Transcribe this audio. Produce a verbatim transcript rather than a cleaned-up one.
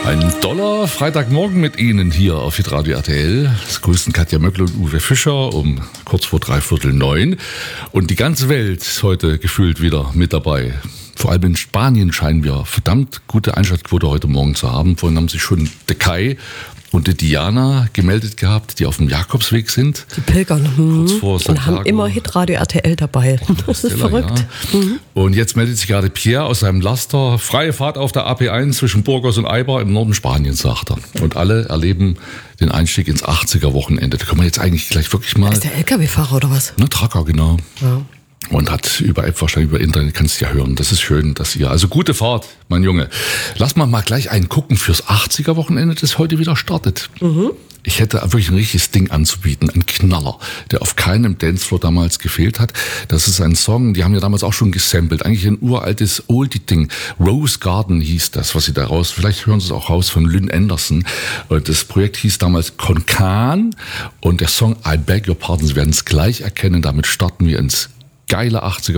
Ein doller Freitagmorgen mit Ihnen hier auf Hitradio R T L. Es grüßen Katja Möckle und Uwe Fischer um kurz vor dreiviertel neun. Und die ganze Welt ist heute gefühlt wieder mit dabei. Vor allem in Spanien scheinen wir verdammt gute Einschaltquote heute Morgen zu haben. Vorhin haben sich schon der Kai und die Diana gemeldet gehabt, die auf dem Jakobsweg sind. Die pilgern. Kurz vor Santiago. Und haben immer Hitradio R T L dabei. Das ist Stella, verrückt. Ja. Mhm. Und jetzt meldet sich gerade Pierre aus seinem Laster. Freie Fahrt auf der A P eins zwischen Burgos und Eibar im Norden Spaniens, sagt er. Und alle erleben den Einstieg ins achtziger-Wochenende. Da können wir jetzt eigentlich gleich wirklich mal... Ist der L K W-Fahrer oder was? Ne, Trucker, genau. Ja. Und hat über App, wahrscheinlich über Internet, kannst du ja hören. Das ist schön, dass ihr, also gute Fahrt, mein Junge. Lass mal mal gleich einen gucken fürs achtziger-Wochenende, das heute wieder startet. Mhm. Ich hätte wirklich ein richtiges Ding anzubieten, ein Knaller, der auf keinem Dancefloor damals gefehlt hat. Das ist ein Song, die haben ja damals auch schon gesampelt, eigentlich ein uraltes Oldie-Ding. Rose Garden hieß das, was sie da raus, vielleicht hören Sie es auch raus, von Lynn Anderson. Und das Projekt hieß damals Konkan und der Song I Beg Your Pardon, Sie werden es gleich erkennen, damit starten wir ins geile achtziger